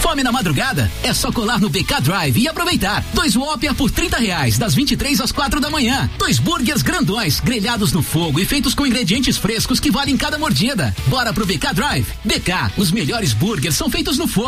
Fome na madrugada? É só colar no BK Drive e aproveitar. 2 Whopper por R$30, das 23 às 4 da manhã. 2 burgers grandões, grelhados no fogo e feitos com ingredientes frescos que valem cada mordida. Bora pro BK Drive. BK, os melhores burgers são feitos no fogo.